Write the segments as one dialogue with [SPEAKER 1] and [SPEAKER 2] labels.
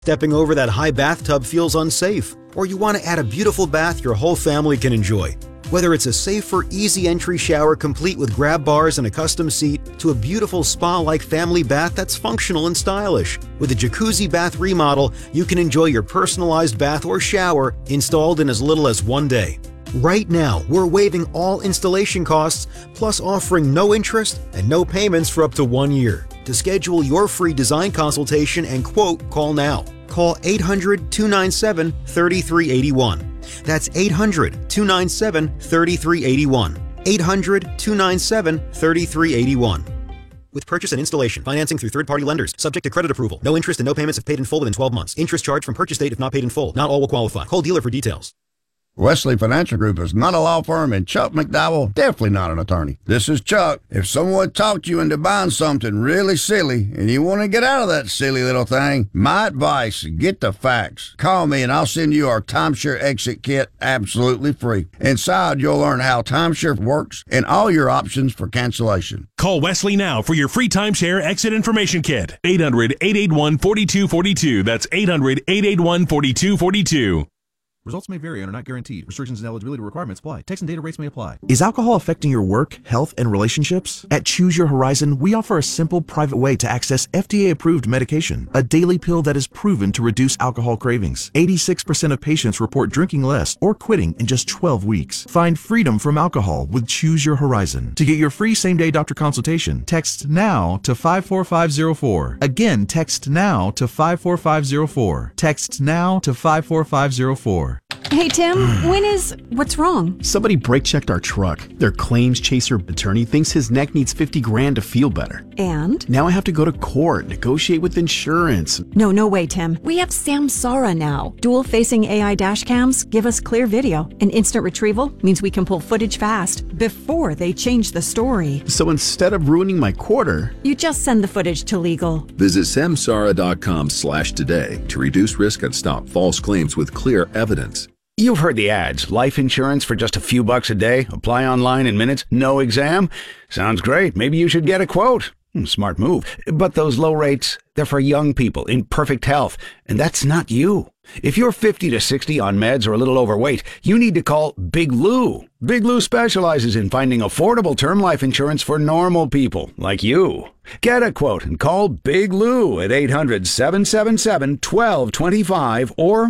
[SPEAKER 1] Stepping over that high bathtub feels unsafe, or you want to add a beautiful bath your whole family can enjoy. Whether it's a safer, easy entry shower complete with grab bars and a custom seat, to a beautiful spa-like family bath that's functional and stylish. With a jacuzzi bath remodel, you can enjoy your personalized bath or shower installed in as little as 1 day. Right now, we're waiving all installation costs, plus offering no interest and no payments for up to 1 year. To schedule your free design consultation and quote, call now. Call 800-297-3381. That's 800-297-3381. 800-297-3381. With purchase and installation, financing through third-party lenders, subject to credit approval. No interest and no payments if paid in full within 12 months. Interest charged from purchase date if not paid in full. Not all will qualify. Call dealer for details.
[SPEAKER 2] Wesley Financial Group is not a law firm, and Chuck McDowell definitely not an attorney. This is Chuck. If someone talked you into buying something really silly and you want to get out of that silly little thing, my advice, get the facts. Call me and I'll send you our timeshare exit kit absolutely free. Inside, you'll learn how timeshare works and all your options for cancellation.
[SPEAKER 3] Call Wesley now for your free timeshare exit information kit. 800-881-4242. That's 800-881-4242.
[SPEAKER 4] Results may vary and are not guaranteed. Restrictions and eligibility requirements apply. Text and data rates may apply.
[SPEAKER 5] Is alcohol affecting your work, health, and relationships? At Choose Your Horizon, we offer a simple, private way to access FDA-approved medication, a daily pill that is proven to reduce alcohol cravings. 86% of patients report drinking less or quitting in just 12 weeks. Find freedom from alcohol with Choose Your Horizon. To get your free same-day doctor consultation, text NOW to 54504. Again, text NOW to 54504. Text NOW to 54504.
[SPEAKER 6] Hey, Tim, what's wrong?
[SPEAKER 7] Somebody brake checked our truck. Their claims chaser attorney thinks his neck needs $50,000 to feel better.
[SPEAKER 6] And?
[SPEAKER 7] Now I have to go to court, negotiate with insurance.
[SPEAKER 6] No way, Tim. We have Samsara now. Dual-facing AI dash cams give us clear video, and instant retrieval means we can pull footage fast before they change the story.
[SPEAKER 7] So instead of ruining my quarter,
[SPEAKER 6] you just send the footage to legal.
[SPEAKER 8] Visit samsara.com/today to reduce risk and stop false claims with clear evidence.
[SPEAKER 9] You've heard the ads. Life insurance for just a few bucks a day. Apply online in minutes. No exam. Sounds great. Maybe you should get a quote. Smart move. But those low rates, they're for young people in perfect health. And that's not you. If you're 50 to 60 on meds or a little overweight, you need to call Big Lou. Big Lou specializes in finding affordable term life insurance for normal people like you. Get a quote and call Big Lou at 800-777-1225 or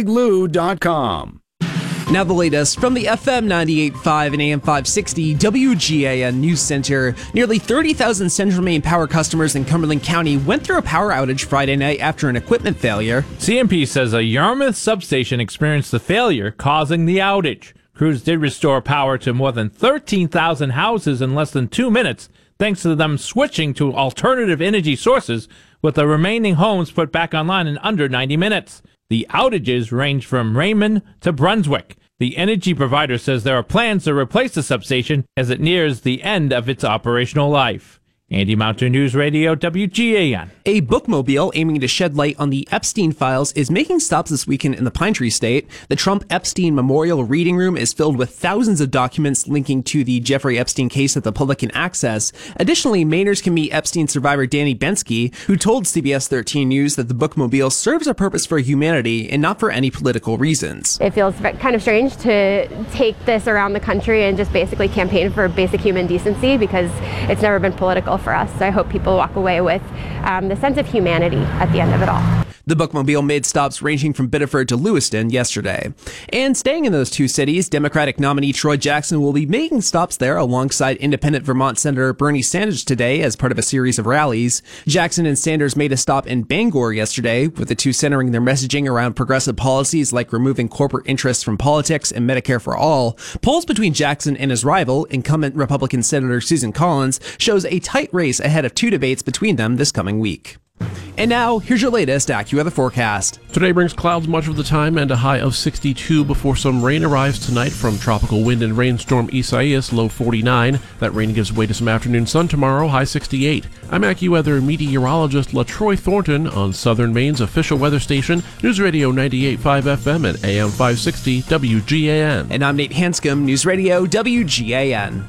[SPEAKER 9] biglou.com.
[SPEAKER 10] Now the latest from the FM 98.5 and AM 560 WGAN News Center. Nearly 30,000 Central Maine Power customers in Cumberland County went through a power outage Friday night after an equipment failure.
[SPEAKER 11] CMP says a Yarmouth substation experienced the failure, causing the outage. Crews did restore power to more than 13,000 houses in less than 2 minutes, thanks to them switching to alternative energy sources, with the remaining homes put back online in under 90 minutes. The outages range from Raymond to Brunswick. The energy provider says there are plans to replace the substation as it nears the end of its operational life. Andy Mountain News Radio, WGAN.
[SPEAKER 10] A bookmobile aiming to shed light on the Epstein files is making stops this weekend in the Pine Tree State. The Trump-Epstein Memorial Reading Room is filled with thousands of documents linking to the Jeffrey Epstein case that the public can access. Additionally, Mainers can meet Epstein survivor Danny Bensky, who told CBS 13 News that the bookmobile serves a purpose for humanity and not for any political reasons.
[SPEAKER 12] It feels kind of strange to take this around the country and just basically campaign for basic human decency, because it's never been political for us. So I hope people walk away with the sense of humanity at the end of it all.
[SPEAKER 10] The bookmobile made stops ranging from Biddeford to Lewiston yesterday. And staying in those two cities, Democratic nominee Troy Jackson will be making stops there alongside independent Vermont Senator Bernie Sanders today as part of a series of rallies. Jackson and Sanders made a stop in Bangor yesterday, with the two centering their messaging around progressive policies like removing corporate interests from politics and Medicare for all. Polls between Jackson and his rival, incumbent Republican Senator Susan Collins, shows a tight race ahead of two debates between them this coming week. And now, here's your latest AccuWeather forecast.
[SPEAKER 13] Today brings clouds much of the time and a high of 62 before some rain arrives tonight from tropical wind and rainstorm Isaias, low 49. That rain gives way to some afternoon sun tomorrow, high 68. I'm AccuWeather meteorologist LaTroy Thornton on Southern Maine's official weather station, News Radio 98.5 FM and AM 560 WGAN.
[SPEAKER 10] And I'm Nate Hanscom, News Radio WGAN.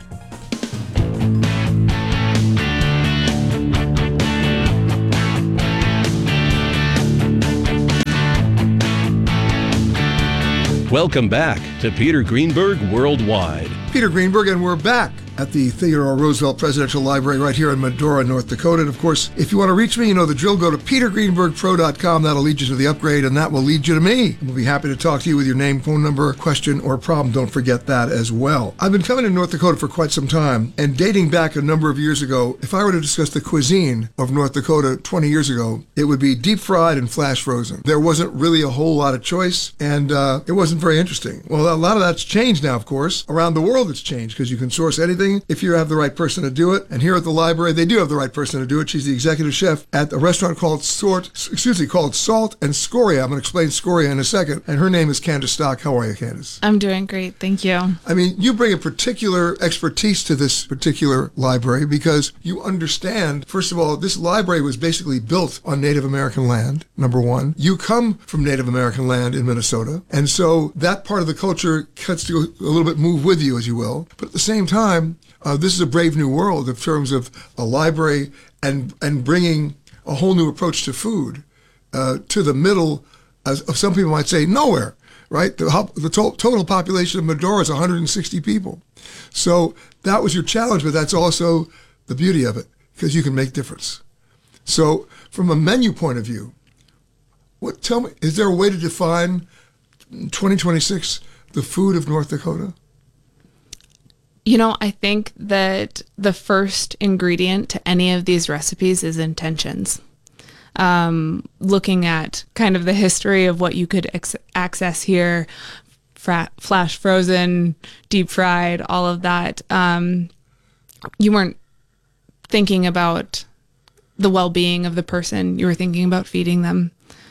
[SPEAKER 14] Welcome back to Peter Greenberg Worldwide.
[SPEAKER 15] Peter Greenberg, and we're back at the Theodore Roosevelt Presidential Library right here in Medora, North Dakota. And of course, if you want to reach me, you know the drill. Go to petergreenbergpro.com. That'll lead you to the upgrade, and that will lead you to me. We'll be happy to talk to you with your name, phone number, question, or problem. Don't forget that as well. I've been coming to North Dakota for quite some time, and dating back a number of years ago, if I were to discuss the cuisine of North Dakota 20 years ago, it would be deep fried and flash frozen. There wasn't really a whole lot of choice, and it wasn't very interesting. Well, a lot of that's changed now, of course. Around the world, it's changed because you can source anything if you have the right person to do it. And here at the library, they do have the right person to do it. She's the executive chef at a restaurant called Salt and Scoria. I'm going to explain Scoria in a second. And her name is Candace Stock. How are you, Candace?
[SPEAKER 16] I'm doing great. Thank you.
[SPEAKER 15] I mean, you bring a particular expertise to this particular library because you understand, first of all, this library was basically built on Native American land, number one. You come from Native American land in Minnesota. And so that part of the culture cuts to a little bit move with you, as you will. But at the same time, this is a brave new world in terms of a library and bringing a whole new approach to food to the middle of some people might say nowhere, right? The total population of Medora is 160 people. So that was your challenge, but that's also the beauty of it because you can make difference. So from a menu point of view, tell me, is there a way to define 2026 the food of North Dakota?
[SPEAKER 16] You know, I think that the first ingredient to any of these recipes is intentions. Looking at kind of the history of what you could access here, flash frozen, deep fried, all of that, you weren't thinking about the well-being of the person. You were thinking about feeding them.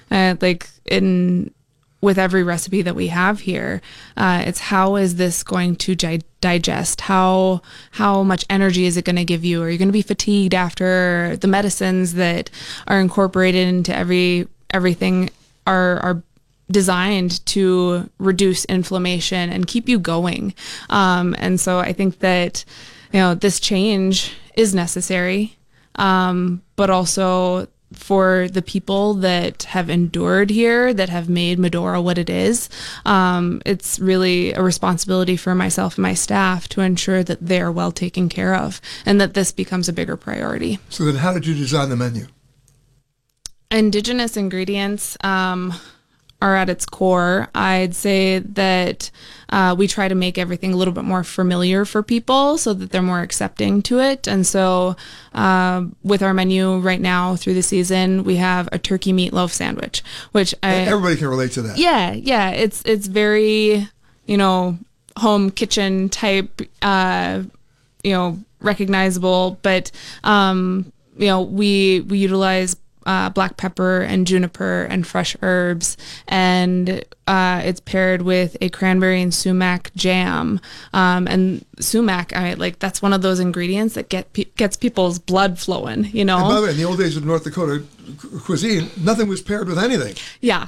[SPEAKER 16] With every recipe that we have here, it's how is this going to digest? How much energy is it going to give you? Are you going to be fatigued after? The medicines that are incorporated into everything are designed to reduce inflammation and keep you going. And so I think that, this change is necessary, but also for the people that have endured here, that have made Medora what it is, it's really a responsibility for myself and my staff to ensure that they're well taken care of and that this becomes a bigger priority.
[SPEAKER 15] So then how did you design the menu?
[SPEAKER 16] Indigenous ingredients are at its core. I'd say that we try to make everything a little bit more familiar for people so that they're more accepting to it. And so with our menu right now through the season, we have a turkey meatloaf sandwich, which
[SPEAKER 15] everybody can relate to that.
[SPEAKER 16] Yeah. It's very, home kitchen type, recognizable, but, we utilize black pepper and juniper and fresh herbs, and it's paired with a cranberry and sumac jam. And sumac, that's one of those ingredients that gets people's blood flowing. And
[SPEAKER 15] by the way, in the old days of North Dakota cuisine, nothing was paired with anything.
[SPEAKER 16] Yeah.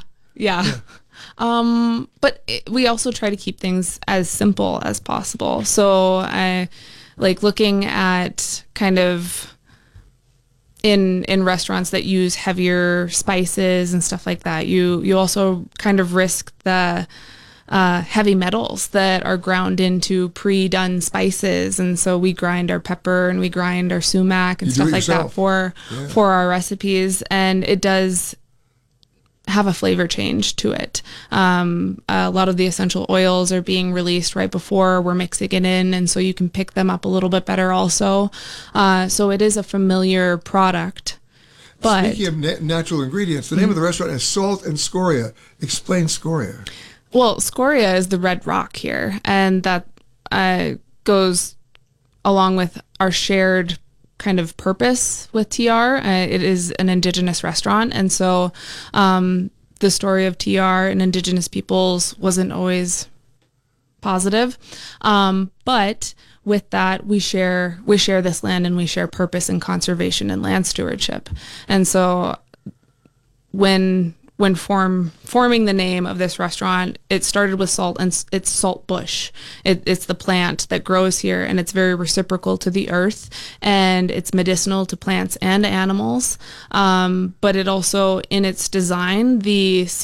[SPEAKER 16] But we also try to keep things as simple as possible. So I looking at kind of in restaurants that use heavier spices and stuff like that, you also kind of risk the heavy metals that are ground into pre-done spices. And so we grind our pepper and we grind our sumac and stuff like that for our recipes. And it does have a flavor change to it. A lot of the essential oils are being released right before we're mixing it in, and so you can pick them up a little bit better also. So it is a familiar product. But
[SPEAKER 15] speaking of natural ingredients, the name of the restaurant is Salt and Scoria. Explain Scoria.
[SPEAKER 16] Well, Scoria is the red rock here, and that goes along with our shared kind of purpose with TR. It is an Indigenous restaurant, and so the story of TR and Indigenous peoples wasn't always positive, but with that we share this land, and we share purpose and conservation and land stewardship. And so when forming the name of this restaurant, it started with salt, and it's salt bush. It's the plant that grows here, and it's very reciprocal to the earth, and it's medicinal to plants and animals. But it also, in its design, the